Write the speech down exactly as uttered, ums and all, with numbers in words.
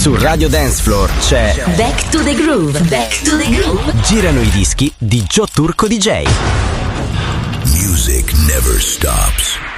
Su Radio Dance Floor c'è Back to the Groove. Back to the Groove. Girano i dischi di Joe Turco D J. Music never stops.